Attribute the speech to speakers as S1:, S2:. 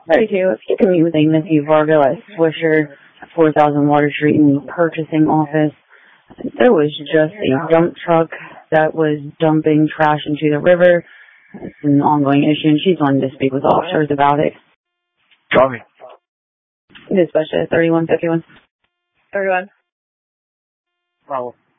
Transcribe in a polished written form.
S1: 32, if you commute with Matthew Vargo at Swisher, 4000 Water Street in the purchasing office, there was just a dump truck that was dumping trash into the river. It's an ongoing issue, and she's wanting to speak with officers about it.
S2: Copy.
S1: Dispatch at 3151.
S3: 31.
S2: Bravo.